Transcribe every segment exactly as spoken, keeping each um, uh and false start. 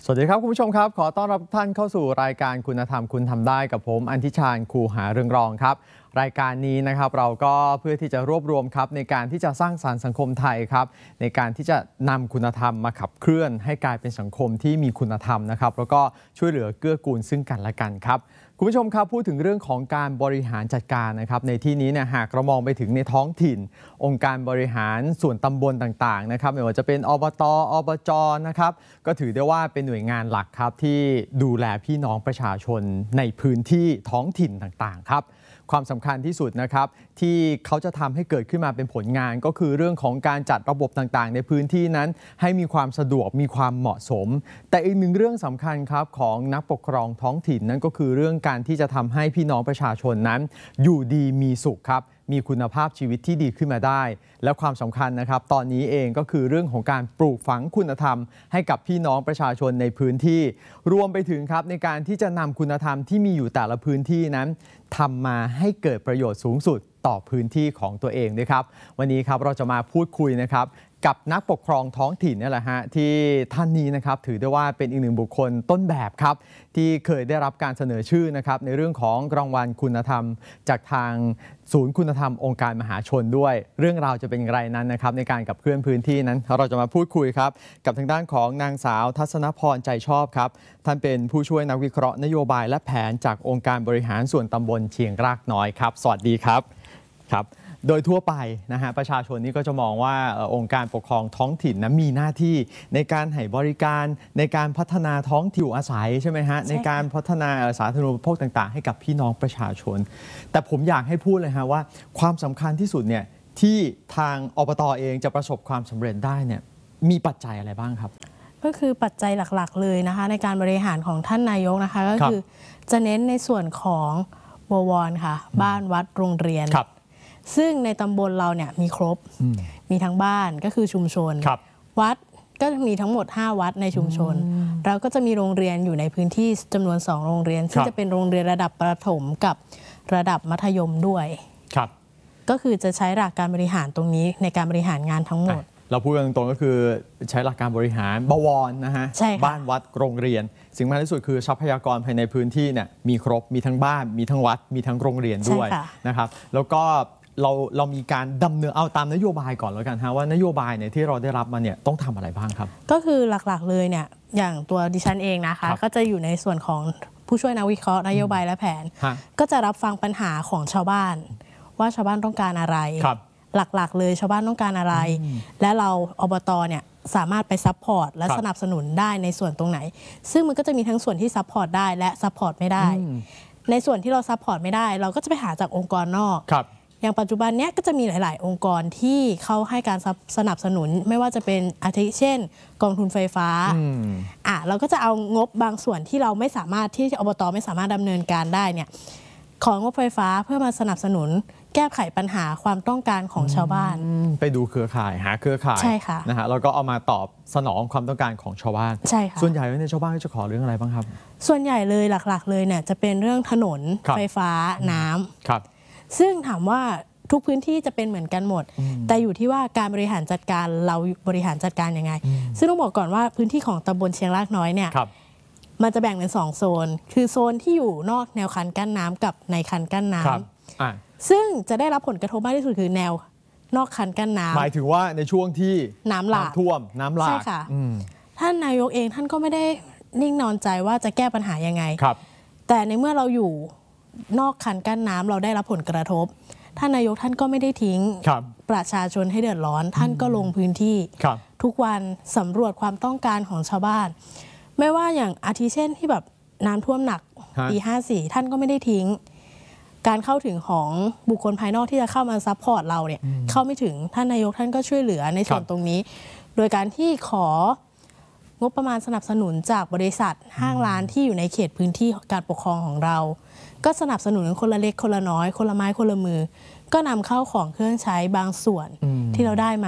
สวัสดีครับคุณผู้ชมครับขอต้อนรับท่านเข้าสู่รายการคุณธรรมคุณทำได้กับผมอันทิชาญคูหาเรืองรองครับรายการนี้นะครับเราก็เพื่อที่จะรวบรวมครับในการที่จะสร้างสรรค์สังคมไทยครับในการที่จะนำคุณธรรมมาขับเคลื่อนให้กลายเป็นสังคมที่มีคุณธรรมนะครับแล้วก็ช่วยเหลือเกื้อกูลซึ่งกันและกันครับคุณผู้ชมครับพูดถึงเรื่องของการบริหารจัดการนะครับในที่นี้เนี่ยหากเรามองไปถึงในท้องถิ่นองค์การบริหารส่วนตำบลต่างๆนะครับไม่ว่าจะเป็นอบต.อบจ.นะครับก็ถือได้ว่าเป็นหน่วยงานหลักครับที่ดูแลพี่น้องประชาชนในพื้นที่ท้องถิ่นต่างๆครับความสำคัญที่สุดนะครับที่เขาจะทำให้เกิดขึ้นมาเป็นผลงานก็คือเรื่องของการจัดระบบต่างๆในพื้นที่นั้นให้มีความสะดวกมีความเหมาะสมแต่อีกหนึ่งเรื่องสำคัญครับของนักปกครองท้องถิ่นนั่นก็คือเรื่องการที่จะทำให้พี่น้องประชาชนนั้นอยู่ดีมีสุขครับมีคุณภาพชีวิตที่ดีขึ้นมาได้และความสำคัญนะครับตอนนี้เองก็คือเรื่องของการปลูกฝังคุณธรรมให้กับพี่น้องประชาชนในพื้นที่รวมไปถึงครับในการที่จะนำคุณธรรมที่มีอยู่แต่ละพื้นที่นั้นทำมาให้เกิดประโยชน์สูงสุดต่อพื้นที่ของตัวเองด้วยครับวันนี้ครับเราจะมาพูดคุยนะครับกับนักปกครองท้องถิ่นนี่แหละฮะที่ท่านนี้นะครับถือได้ว่าเป็นอีกหนึ่งบุคคลต้นแบบครับที่เคยได้รับการเสนอชื่อนะครับในเรื่องของรางวัลคุณธรรมจากทางศูนย์คุณธรรมองค์การมหาชนด้วยเรื่องราวจะเป็นอย่างไรนั้นนะครับในการกับเคลื่อนพื้นที่นั้นเราจะมาพูดคุยครับกับทางด้านของนางสาวทัศนพรใจชอบครับท่านเป็นผู้ช่วยนักวิเคราะห์นโยบายและแผนจากองค์การบริหารส่วนตำบลเชียงรากน้อยครับสวัสดีครับครับโดยทั่วไปนะฮะประชาชนนี่ก็จะมองว่าองค์การปกครองท้องถิ่นนะมีหน้าที่ในการให้บริการในการพัฒนาท้องถิ่นอาศัยใช่ไหมฮะในการพัฒนาสาธารณูปโภคต่างๆให้กับพี่น้องประชาชนแต่ผมอยากให้พูดเลยฮะว่าความสำคัญที่สุดเนี่ยที่ทางอบต.เองจะประสบความสำเร็จได้เนี่ยมีปัจจัยอะไรบ้างครับก็คือปัจจัยหลักๆเลยนะคะในการบริหารของท่านนายกนะคะก็คือจะเน้นในส่วนของบวรค่ะบ้านวัดโรงเรียนซึ่งในตำบลเราเนี่ยมีครบมีทั้งบ้านก็คือชุมชนวัดก็มีทั้งหมดห้าวัดในชุมชนเราก็จะมีโรงเรียนอยู่ในพื้นที่จำนวนสองโรงเรียนซึ่งจะเป็นโรงเรียนระดับประถมกับระดับมัธยมด้วยก็คือจะใช้หลักการบริหารตรงนี้ในการบริหารงานทั้งหมดเราพูดกันตรงๆก็คือใช้หลักการบริหารบวรนะฮะบ้านวัดโรงเรียนสิ่งสำคัญที่สุดคือทรัพยากรภายในพื้นที่เนี่ยมีครบมีทั้งบ้านมีทั้งวัดมีทั้งโรงเรียนด้วยนะครับแล้วก็เราเรามีการดำเนินเอาตามนโยบายก่อนแล้วกันฮะว่านโยบายเนี่ยที่เราได้รับมาเนี่ยต้องทำอะไรบ้างครับก็คือหลักๆเลยเนี่ยอย่างตัวดิฉันเองนะคะก็จะอยู่ในส่วนของผู้ช่วยนักวิเคราะห์นโยบายและแผนก็จะรับฟังปัญหาของชาวบ้านว่าชาวบ้านต้องการอะไรหลักๆเลยชาวบ้านต้องการอะไรและเราอบต.เนี่ยสามารถไปซัพพอร์ตและสนับสนุนได้ในส่วนตรงไหนซึ่งมันก็จะมีทั้งส่วนที่ซัพพอร์ตได้และซัพพอร์ตไม่ได้ในส่วนที่เราซัพพอร์ตไม่ได้เราก็จะไปหาจากองค์กรนอกอย่างปัจจุบันเนี้ยก็จะมีหลายๆองค์กรที่เขาให้การสนับสนุนไม่ว่าจะเป็นอาทิเช่นกองทุนไฟฟ้าอ่ะเราก็จะเอางบบางส่วนที่เราไม่สามารถที่อบต.ไม่สามารถดำเนินการได้เนี่ยของงบไฟฟ้าเพื่อมาสนับสนุนแก้ไขปัญหาความต้องการของชาวบ้านไปดูเครือข่ายหาเครือข่ายใช่ค่ะนะฮะแล้วก็เอามาตอบสนองความต้องการของชาวบ้านใช่ค่ะส่วนใหญ่ในชาวบ้านจะขอเรื่องอะไรบ้างครับส่วนใหญ่เลยหลักๆเลยเนี่ยจะเป็นเรื่องถนนไฟฟ้าน้ำครับซึ่งถามว่าทุกพื้นที่จะเป็นเหมือนกันหมดแต่อยู่ที่ว่าการบริหารจัดการเราบริหารจัดการยังไงซึ่งต้องบอกก่อนว่าพื้นที่ของตำบลเชียงรากน้อยเนี่ยมันจะแบ่งเป็นสองโซนคือโซนที่อยู่นอกแนวคันกั้นน้ำกับในคันกั้นน้ำซึ่งจะได้รับผลกระทบมากที่สุดคือแนวนอกคันกั้นน้ำหมายถึงว่าในช่วงที่น้ำหลากท่วมน้ำหลากใช่ค่ะท่านนายกเองท่านก็ไม่ได้นิ่งนอนใจว่าจะแก้ปัญหายังไงแต่ในเมื่อเราอยู่นอกคันกั้นน้ำเราได้รับผลกระทบท่านนายกท่านก็ไม่ได้ทิ้งประชาชนให้เดือดร้อนท่านก็ลงพื้นที่ทุกวันสำรวจความต้องการของชาวบ้านไม่ว่าอย่างอาทิเช่นที่แบบน้ำท่วมหนักปีห้าสี่ท่านก็ไม่ได้ทิ้งการเข้าถึงของบุคคลภายนอกที่จะเข้ามาซัพพอร์ตเราเนี่ยเข้าไม่ถึงท่านนายกท่านก็ช่วยเหลือในส่วนตรงนี้โดยการที่ของบประมาณสนับสนุนจากบริษัทห้างร้านที่อยู่ในเขตพื้นที่การปกครองของเราก็สนับสนุนคนละเล็กคนละน้อยคนละไม้คนละมือก็นำเข้าของเครื่องใช้บางส่วนที่เราได้มาเนี่ย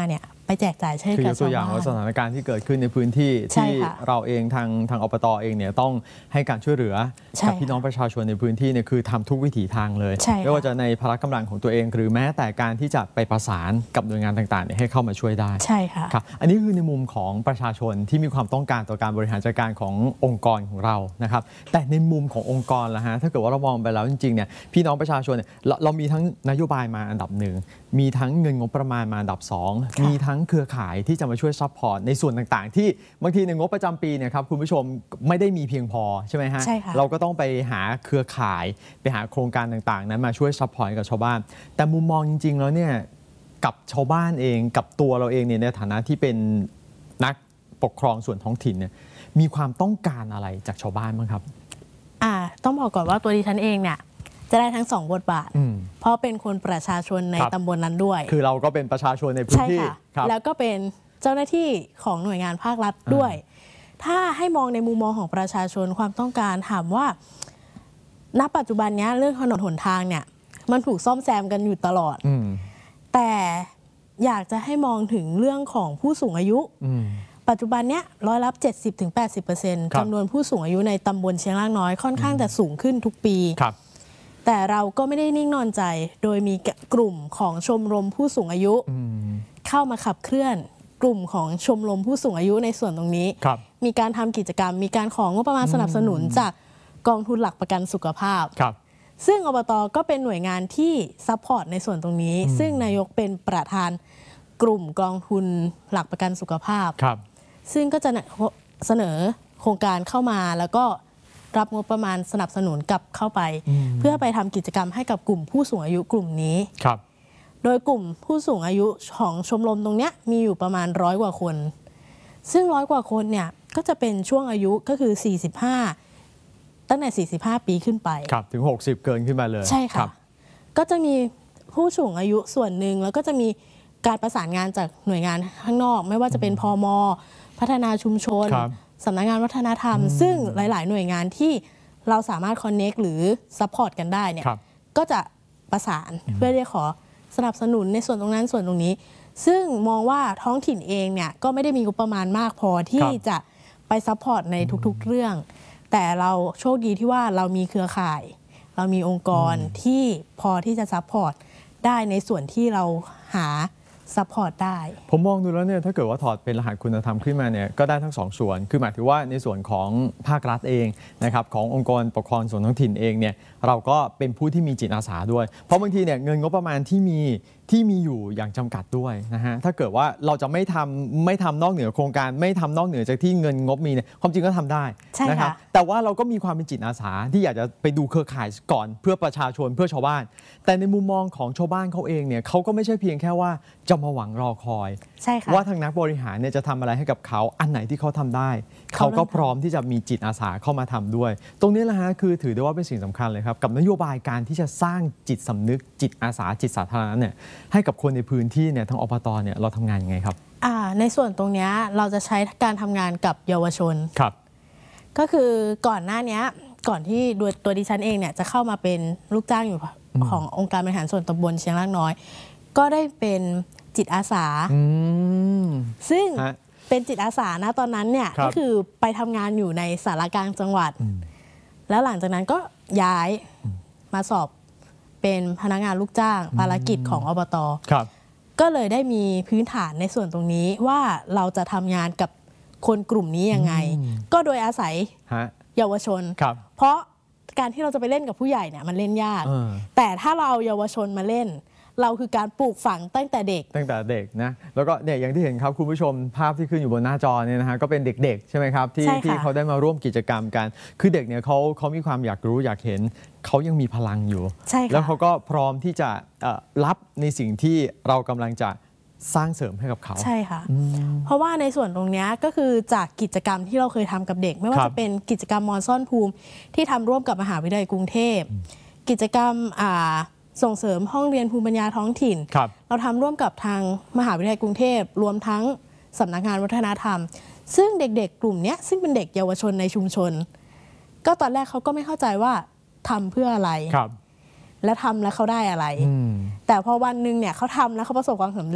ไปแจกจ่ายใช่คือยกตัวอย่างว่าสถานการณ์ที่เกิดขึ้นในพื้นที่ที่เราเองทางทางอบตเองเนี่ยต้องให้การช่วยเหลือกับพี่น้องประชาชนในพื้นที่เนี่ยคือทำทุกวิถีทางเลยไม่ว่าจะในพละกำลังของตัวเองหรือแม้แต่การที่จะไปประสานกับหน่วยงานต่างๆให้เข้ามาช่วยได้ใช่ค่ะครับอันนี้คือในมุมของประชาชนที่มีความต้องการต่อการบริหารจัดการขององค์กรของเรานะครับแต่ในมุมขององค์กรล่ะฮะถ้าเกิดว่าเรามองไปแล้วจริงๆเนี่ยพี่น้องประชาชนเนี่ยเราเรามีทั้งนโยบายมาอันดับหนึ่งมีทั้งเงินงบประมาณมาอันดับสองมีทั้งเครือข่ายที่จะมาช่วยซัพพอร์ตในส่วนต่างๆที่บางทีในงบประจำปีเนี่ยครับคุณผู้ชมไม่ได้มีเพียงพอใช่ไหมฮะเราก็ต้องไปหาเครือข่ายไปหาโครงการต่างๆนั้นมาช่วยซัพพอร์ตกับชาวบ้านแต่มุมมองจริงๆแล้วเนี่ยกับชาวบ้านเองกับตัวเราเองเนี่ยในฐานะที่เป็นนักปกครองส่วนท้องถิ่นเนี่ยมีความต้องการอะไรจากชาวบ้านบ้างครับอ่าต้องบอกก่อนว่าตัวดิฉันเองเนี่ยจะได้ทั้งสองบทบาทเพราะเป็นคนประชาชนในตำบลนั้นด้วยคือเราก็เป็นประชาชนในพื้นที่แล้วก็เป็นเจ้าหน้าที่ของหน่วยงานภาครัฐด้วยถ้าให้มองในมุมมองของประชาชนความต้องการถามว่าณปัจจุบันนี้เรื่องถนนหนทางเนี่ยมันถูกซ่อมแซมกันอยู่ตลอดแต่อยากจะให้มองถึงเรื่องของผู้สูงอายุปัจจุบันเนี้ยร้อยละ เจ็ดสิบถึงแปดสิบเปอร์เซ็นต์ จำนวนผู้สูงอายุในตำบลเชียงรากน้อยค่อนข้างจะสูงขึ้นทุกปีแต่เราก็ไม่ได้นิ่งนอนใจโดยมีกลุ่มของชมรมผู้สูงอายุเข้ามาขับเคลื่อนกลุ่มของชมรมผู้สูงอายุในส่วนตรงนี้มีการทำกิจกรรมมีการของงบประมาณสนับสนุนจากกองทุนหลักประกันสุขภาพซึ่งอบต.ก็เป็นหน่วยงานที่ซัพพอร์ตในส่วนตรงนี้ซึ่งนายกเป็นประธานกลุ่มกองทุนหลักประกันสุขภาพซึ่งก็จะเสนอโครงการเข้ามาแล้วก็รับงบประมาณสนับสนุนกลับเข้าไปเพื่อไปทำกิจกรรมให้กับกลุ่มผู้สูงอายุกลุ่มนี้โดยกลุ่มผู้สูงอายุของชมรมตรงนี้มีอยู่ประมาณร้อยกว่าคนซึ่งร้อยกว่าคนเนี่ยก็จะเป็นช่วงอายุก็คือสี่สิบห้าตั้งแต่สี่สิบห้าปีขึ้นไปครับถึงหกสิบเกินขึ้นมาเลยใช่ค่ะก็จะมีผู้สูงอายุส่วนหนึ่งแล้วก็จะมีการประสานงานจากหน่วยงานข้างนอกไม่ว่าจะเป็นพม.พัฒนาชุมชนสำนักงานวัฒนธรรมซึ่งหลายๆหน่วยงานที่เราสามารถคอนเนคหรือซัพพอร์ตกันได้เนี่ยก็จะประสานเพื่อที่ขอสนับสนุนในส่วนตรงนั้นส่วนตรงนี้ซึ่งมองว่าท้องถิ่นเองเนี่ยก็ไม่ได้มีงบประมาณมากพอที่จะไปซัพพอร์ตในทุกๆเรื่องแต่เราโชคดีที่ว่าเรามีเครือข่ายเรามีองค์กรที่พอที่จะซัพพอร์ตได้ในส่วนที่เราหาซัพพอร์ตได้ผมมองดูแล้วเนี่ยถ้าเกิดว่าถอดเป็นรหัสคุณธรรมขึ้นมาเนี่ยก็ได้ทั้งสองส่วนคือหมายถึงว่าในส่วนของภาครัฐเองนะครับขององค์กรปกครองส่วนท้องถิ่นเองเนี่ยเราก็เป็นผู้ที่มีจิตอาสาด้วยเพราะบางทีเนี่ยเงินงบประมาณที่มีที่มีอยู่อย่างจำกัดด้วยนะฮะถ้าเกิดว่าเราจะไม่ทำไม่ทำนอกเหนือโครงการไม่ทำนอกเหนือจากที่เงินงบมีเนี่ยความจริงก็ทำได้นะครับแต่ว่าเราก็มีความเป็นจิตอาสาที่อยากจะไปดูเครือข่ายก่อนเพื่อประชาชนเพื่อชาวบ้านแต่ในมุมมองของชาวบ้านเขาเองเนี่ยเขาก็ไม่ใช่เพียงแค่ว่าจะมาหวังรอคอยว่าทางนักบริหารเนี่ยจะทำอะไรให้กับเขาอันไหนที่เขาทำได้เขาก็พร้อมที่จะมีจิตอาสาเข้ามาทำด้วยตรงนี้แหละฮะคือถือได้ว่าเป็นสิ่งสำคัญเลยครับกับนโยบายการที่จะสร้างจิตสำนึกจิตอาสาจิตสาธารณะเนี่ยให้กับคนในพื้นที่เนี่ยทางอบต.เนี่ยเราทำงานยังไงครับในส่วนตรงนี้เราจะใช้การทำงานกับเยาวชนครับก็คือก่อนหน้านี้ก่อนที่ตัวดิฉันเองเนี่ยจะเข้ามาเป็นลูกจ้างอยู่ขององค์การบริหารส่วนตำบลเชียงรากน้อยก็ได้เป็นจิตอาสาซึ่งเป็นจิตอาสานะตอนนั้นเนี่ยก็คือไปทำงานอยู่ในสารกลางจังหวัดแล้วหลังจากนั้นก็ย้ายมาสอบเป็นพนักงานลูกจ้างภารกิจของอบต.ก็เลยได้มีพื้นฐานในส่วนตรงนี้ว่าเราจะทำงานกับคนกลุ่มนี้ยังไงก็โดยอาศัยเยาวชนเพราะการที่เราจะไปเล่นกับผู้ใหญ่เนี่ยมันเล่นยากแต่ถ้าเราเอาเยาวชนมาเล่นเราคือการปลูกฝังตั้งแต่เด็กตั้งแต่เด็กนะแล้วก็เนี่ยอย่างที่เห็นครับคุณผู้ชมภาพที่ขึ้นอยู่บนหน้าจอเนี่ยนะฮะก็เป็นเด็กๆใช่ไหมครับที่ที่เขาได้มาร่วมกิจกรรมกันคือเด็กเนี่ยเขาเขามีความอยากรู้อยากเห็นเขายังมีพลังอยู่แล้วเขาก็พร้อมที่จะรับในสิ่งที่เรากำลังจะสร้างเสริมให้กับเขาใช่ค่ะเพราะว่าในส่วนตรงนี้ก็คือจากกิจกรรมที่เราเคยทำกับเด็กไม่ว่าจะเป็นกิจกรรมมอนซ่อนภูมิที่ทำร่วมกับมหาวิทยาลัยกรุงเทพกิจกรรมส่งเสริมห้องเรียนภูมิปัญญาท้องถิ่นเราทำร่วมกับทางมหาวิทยาลัยกรุงเทพรวมทั้งสำนักงานวัฒนธรรมซึ่งเด็กๆกลุ่มนี้ซึ่งเป็นเด็กเยาวชนในชุมชนก็ตอนแรกเขาก็ไม่เข้าใจว่าทำเพื่ออะไรและทำแล้วเขาได้อะไรแต่พอวันหนึ่งเนี่ยเขาทำแล้วเขาประสบความสำเร็จ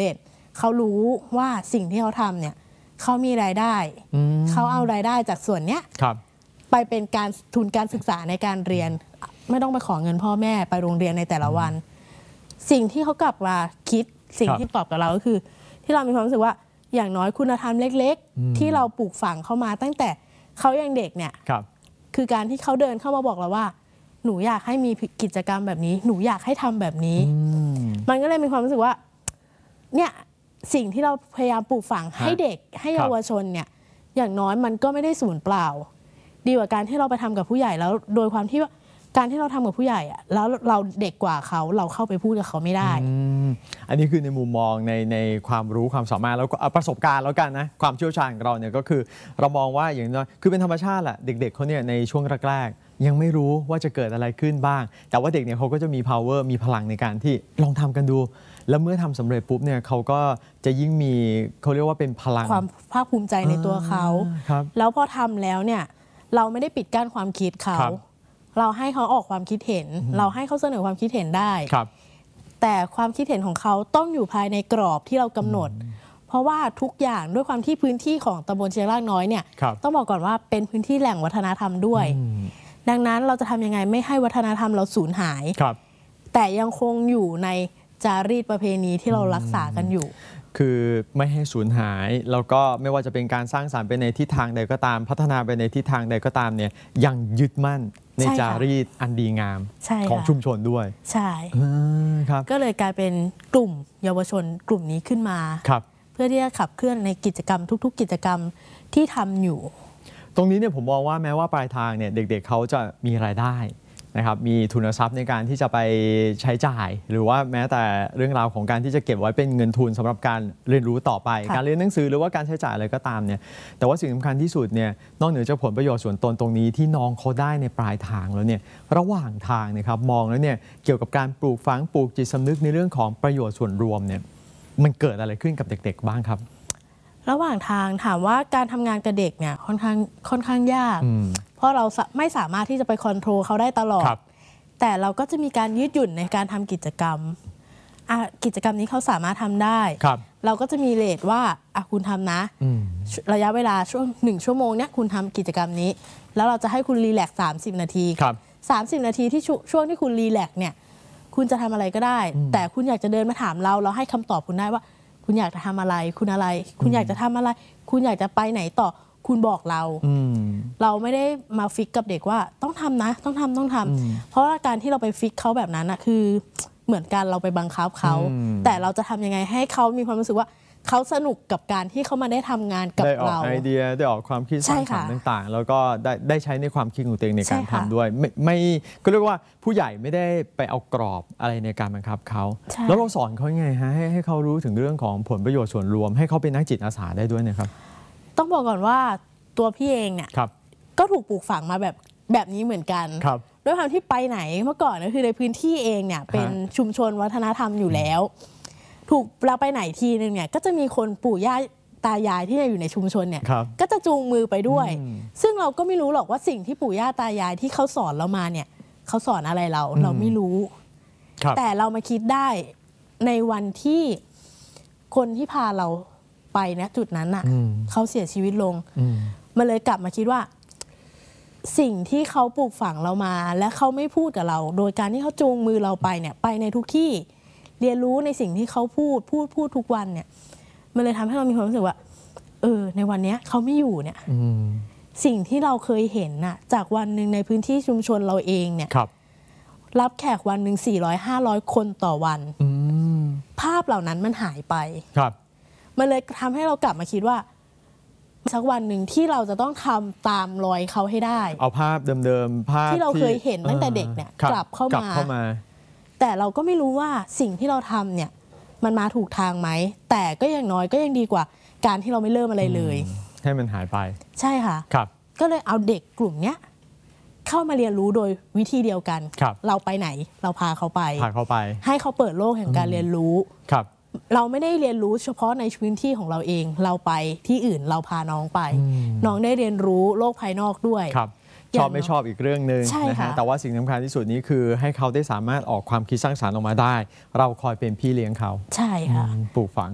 เขารู้ว่าสิ่งที่เขาทำเนี่ยเขามีรายได้เขาเอารายได้จากส่วนเนี้ยไปเป็นการทุนการศึกษาในการเรียนไม่ต้องไปขอเงินพ่อแม่ไปโรงเรียนในแต่ละวันสิ่งที่เขากลับมาคิดสิ่งที่ตอบกับเราก็คือที่เรามีความรู้สึกว่าอย่างน้อยคุณธรรมเล็กๆที่เราปลูกฝังเข้ามาตั้งแต่เขายังเด็กเนี่ยคือการที่เขาเดินเข้ามาบอกเราว่าหนูอยากให้มีกิจกรรมแบบนี้หนูอยากให้ทำแบบนี้มันก็เลยมีความรู้สึกว่าเนี่ยสิ่งที่เราพยายามปลูกฝังให้เด็กให้เยาวชนเนี่ยอย่างน้อยมันก็ไม่ได้สูญเปล่าดีกว่าการที่เราไปทำกับผู้ใหญ่แล้วโดยความที่ว่าการที่เราทำกับผู้ใหญ่อะแล้วเราเด็กกว่าเขาเราเข้าไปพูดกับเขาไม่ได้อ, อันนี้คือในมุมมองในในความรู้ความสามารถแล้วก็ประสบการณ์แล้วกันนะความเชี่ยวชาญของเราเนี่ยก็คือเรามองว่าอย่างน้อยคือเป็นธรรมชาติแหละเด็กๆเขาเนี่ยในช่วงแรกๆยังไม่รู้ว่าจะเกิดอะไรขึ้นบ้างแต่ว่าเด็กเนี่ยเขาก็จะมี power มีพลังในการที่ลองทำกันดูแล้วเมื่อทำสำเร็จปุ๊บเนี่ยเขาก็จะยิ่งมีเขาเรียกว่าเป็นพลังความภาคภูมิใจในตัวเขาแล้วพอทำแล้วเนี่ยเราไม่ได้ปิดกั้นความคิดเขาเราให้เขาออกความคิดเห็นเราให้เขาเสนอความคิดเห็นได้แต่ความคิดเห็นของเขาต้องอยู่ภายในกรอบที่เรากำหนดเพราะว่าทุกอย่างด้วยความที่พื้นที่ของตำบลเชียงรากน้อยเนี่ยต้องบอกก่อนว่าเป็นพื้นที่แหล่งวัฒนธรรมด้วยดังนั้นเราจะทำยังไงไม่ให้วัฒนธรรมเราสูญหายแต่ยังคงอยู่ในจารีตประเพณีที่เรารักษากันอยู่คือไม่ให้สูญหายแล้วก็ไม่ว่าจะเป็นการสร้างสรรค์ไปในทิศทางใดก็ตามพัฒนาไปในทิศทางใดก็ตามเนี่ยยังยึดมั่นในจารีตอันดีงามของชุมชนด้วยใช่ครับก็เลยกลายเป็นกลุ่มเยาวชนกลุ่มนี้ขึ้นมาเพื่อที่จะขับเคลื่อนในกิจกรรมทุกๆกิจกรรมที่ทำอยู่ตรงนี้เนี่ยผมมองว่าแม้ว่าปลายทางเนี่ยเด็กๆเขาจะมีรายได้นะครับมีทุนทรัพย์ในการที่จะไปใช้จ่ายหรือว่าแม้แต่เรื่องราวของการที่จะเก็บไว้เป็นเงินทุนสำหรับการเรียนรู้ต่อไปการเรียนหนังสือหรือว่าการใช้จ่ายอะไรก็ตามเนี่ยแต่ว่าสิ่งสำคัญที่สุดเนี่ยนอกเหนือจากผลประโยชน์ส่วนตนตรงนี้ที่น้องเขาได้ในปลายทางแล้วเนี่ยระหว่างทางนะครับมองแล้วเนี่ยเกี่ยวกับการปลูกฝังปลูกจิตสำนึกในเรื่องของประโยชน์ส่วนรวมเนี่ยมันเกิดอะไรขึ้นกับเด็กๆบ้างครับระหว่างทางถามว่าการทำงานกับเด็กเนี่ยค่อนข้างค่อนข้างยากเพราะเราไม่สามารถที่จะไปคอนโทรลเขาได้ตลอดแต่เราก็จะมีการยืดหยุ่นในการทำกิจกรรมกิจกรรมนี้เขาสามารถทำได้เราก็จะมีเรทว่าคุณทำนะระยะเวลาช่วงหนึ่งชั่วโมงเนี้ยคุณทำกิจกรรมนี้แล้วเราจะให้คุณรีแลกซ์สามสิบนาทีสามสิบนาทีที่ช่วงที่คุณรีแลกซ์เนี่ยคุณจะทำอะไรก็ได้แต่คุณอยากจะเดินมาถามเราเราให้คำตอบคุณได้ว่าคุณอยากจะทำอะไรคุณอะไรคุณอยากจะทำอะไรคุณอยากจะไปไหนต่อคุณบอกเราเราไม่ได้มาฟิกกับเด็กว่าต้องทำนะต้องทำต้องทำเพราะว่าการที่เราไปฟิกเขาแบบนั้นนะคือเหมือนกันเราไปบังคับเขาแต่เราจะทำยังไงให้เขามีความรู้สึกว่าเขาสนุกกับการที่เขามาได้ทำงานกับเราได้ออกไอเดียได้ออกความคิดสร้างสรรค์ต่างๆแล้วก็ได้ได้ใช้ในความคิดของตัวเองในการทำด้วยไม่ไม่ก็เรียกว่าผู้ใหญ่ไม่ได้ไปเอากรอบอะไรในการบังคับเขาแล้วเราสอนเขายังไงฮะให้ให้เขารู้ถึงเรื่องของผลประโยชน์ส่วนรวมให้เขาเป็นนักจิตอาสาได้ด้วยนะครับต้องบอกก่อนว่าตัวพี่เองเนี่ยก็ถูกปลูกฝังมาแบบแบบนี้เหมือนกันด้วยความที่ไปไหนเมื่อก่อนก็คือในพื้นที่เองเนี่ยเป็นชุมชนวัฒนธรรมอยู่แล้วถูกเราไปไหนทีนึงเนี่ยก็จะมีคนปู่ย่าตายายที่อยู่ในชุมชนเนี่ยก็จะจูงมือไปด้วยซึ่งเราก็ไม่รู้หรอกว่าสิ่งที่ปู่ย่าตายายที่เขาสอนเรามาเนี่ยเขาสอนอะไรเราเราไม่รู้แต่เรามาคิดได้ในวันที่คนที่พาเราไปนะจุดนั้นน่ะเขาเสียชีวิตลงมันเลยกลับมาคิดว่าสิ่งที่เขาปลูกฝังเรามาและเขาไม่พูดกับเราโดยการที่เขาจูงมือเราไปเนี่ยไปในทุกที่เรียนรู้ในสิ่งที่เขาพูดพูดพูดทุกวันเนี่ยมันเลยทำให้เรามีความรู้สึกว่าเออในวันนี้เขาไม่อยู่เนี่ยสิ่งที่เราเคยเห็นน่ะจากวันหนึ่งในพื้นที่ชุมชนเราเองเนี่ยรรับแขกวันหนึ่งสี่ร้อยห้าร้อยคนต่อวันภาพเหล่านั้นมันหายไปมันเลยทำให้เรากลับมาคิดว่าสักวันหนึ่งที่เราจะต้องทำตามรอยเขาให้ได้เอาภาพเดิมๆภาพที่เราเคยเห็นตั้งแต่เด็กเนี่ยกลับเข้ามาแต่เราก็ไม่รู้ว่าสิ่งที่เราทำเนี่ยมันมาถูกทางไหมแต่ก็ยังน้อยก็ยังดีกว่าการที่เราไม่เริ่มอะไรเลยให้มันหายไปใช่ค่ะครับก็เลยเอาเด็กกลุ่มเนี้ยเข้ามาเรียนรู้โดยวิธีเดียวกันเราไปไหนเราพาเขาไปพาเขาไปให้เขาเปิดโลกแห่งการเรียนรู้ครับเราไม่ได้เรียนรู้เฉพาะในพื้นที่ของเราเองเราไปที่อื่นเราพาน้องไปน้องได้เรียนรู้โลกภายนอกด้วยชอบไม่ชอบอีกเรื่องนึงนะฮะแต่ว่าสิ่งสำคัญที่สุดนี้คือให้เขาได้สามารถออกความคิดสร้างสรรค์ออกมาได้เราคอยเป็นพี่เลี้ยงเขาใช่ค่ะปลูกฝัง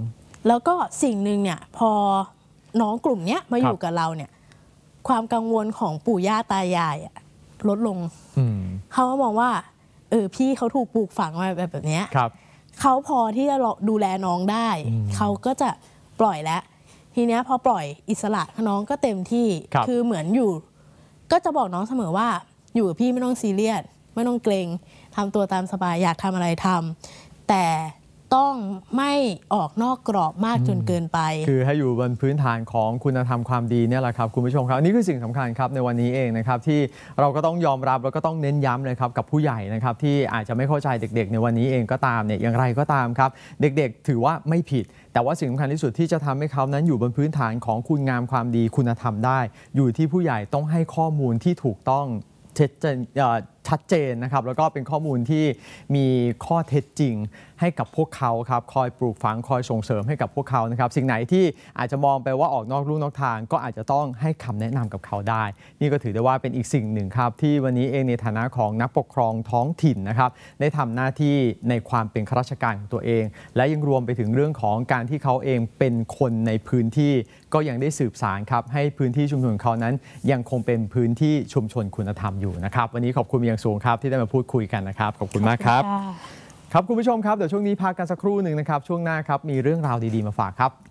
แล้วก็สิ่งหนึ่งเนี่ยพอน้องกลุ่มเนี้ยมาอยู่กับเราเนี่ยความกังวลของปู่ย่าตายายลดลงเขาก็มองว่าเออพี่เขาถูกปลูกฝังมาแบบแบบนี้เขาพอที่จะดูแลน้องได้เขาก็จะปล่อยแล้วทีเนี้ยพอปล่อยอิสระน้องก็เต็มที่ ค, คือเหมือนอยู่ก็จะบอกน้องเสมอว่าอยู่กับพี่ไม่ต้องซีเรียสไม่ต้องเกรงทำตัวตามสบายอยากทำอะไรทำแต่ต้องไม่ออกนอกกรอบมากจนเกินไปคือให้อยู่บนพื้นฐานของคุณธรรมความดีเนี่ยแหละครับคุณผู้ชมครับนี่คือสิ่งสำคัญครับในวันนี้เองนะครับที่เราก็ต้องยอมรับแล้วก็ต้องเน้นย้ำเลยครับกับผู้ใหญ่นะครับที่อาจจะไม่เข้าใจเด็กๆในวันนี้เองก็ตามเนี่ยอย่างไรก็ตามครับเด็กๆถือว่าไม่ผิดแต่ว่าสิ่งสำคัญที่สุดที่จะทำให้เขานั้นอยู่บนพื้นฐานของคุณงามความดีคุณธรรมได้อยู่ที่ผู้ใหญ่ต้องให้ข้อมูลที่ถูกต้องชัดเจนนะครับแล้วก็เป็นข้อมูลที่มีข้อเท็จจริงให้กับพวกเขาครับคอยปลูกฝังคอยส่งเสริมให้กับพวกเขานะครับสิ่งไหนที่อาจจะมองไปว่าออกนอกลู่นอกทางก็อาจจะต้องให้คำแนะนำกับเขาได้นี่ก็ถือได้ว่าเป็นอีกสิ่งหนึ่งครับที่วันนี้เองในฐานะของนักปกครองท้องถิ่นนะครับได้ทำหน้าที่ในความเป็นข้าราชการของตัวเองและยังรวมไปถึงเรื่องของการที่เขาเองเป็นคนในพื้นที่ก็ยังได้สืบสานครับให้พื้นที่ชุมชนเขานั้นยังคงเป็นพื้นที่ชุมชนคุณธรรมอยู่นะครับวันนี้ขอบคุณอย่างสูงครับที่ได้มาพูดคุยกันนะครับขอบคุณมากครับครับคุณผู้ชมครับเดี๋ยวช่วงนี้พักกันสักครู่หนึ่งนะครับช่วงหน้าครับมีเรื่องราวดีๆมาฝากครับ